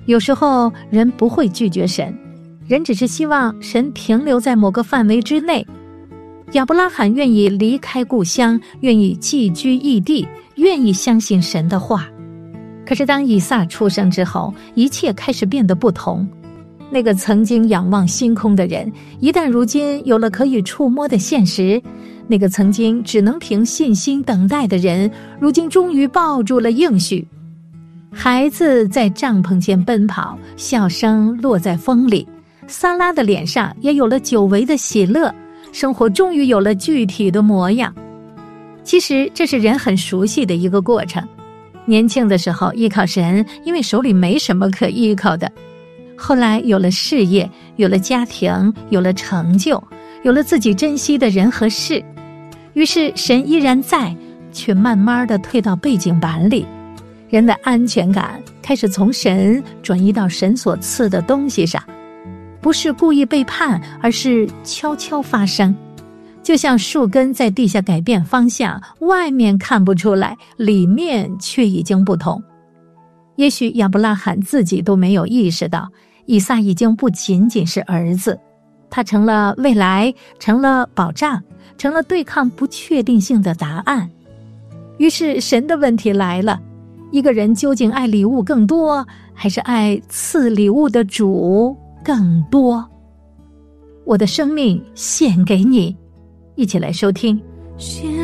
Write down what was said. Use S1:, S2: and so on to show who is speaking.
S1: 有时候人不会拒绝神，人只是希望神停留在某个范围之内。亚伯拉罕愿意离开故乡，愿意寄居异地，愿意相信神的话。可是当以撒出生之后，一切开始变得不同。那个曾经仰望星空的人，一旦如今有了可以触摸的现实，那个曾经只能凭信心等待的人，如今终于抱住了应许。孩子在帐篷间奔跑，笑声落在风里，撒拉的脸上也有了久违的喜乐，生活终于有了具体的模样。其实这是人很熟悉的一个过程。年轻的时候依靠神，因为手里没什么可依靠的。后来有了事业，有了家庭，有了成就，有了自己珍惜的人和事，于是神依然在，却慢慢地退到背景板里。人的安全感开始从神转移到神所赐的东西上，不是故意背叛，而是悄悄发生。就像树根在地下改变方向，外面看不出来，里面却已经不同。也许亚伯拉罕自己都没有意识到，以撒已经不仅仅是儿子，他成了未来，成了保障，成了对抗不确定性的答案。于是神的问题来了，一个人究竟爱礼物更多，还是爱赐礼物的主更多？我的生命献给你，一起来收听。